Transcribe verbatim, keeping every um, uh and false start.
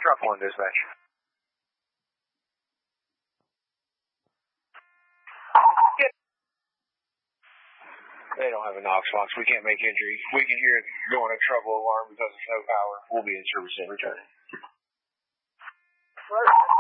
Drop one, dispatch. They don't have a Knox box. We can't make entry. We can hear it going a trouble alarm because there's no power. We'll be in service and returning. Right.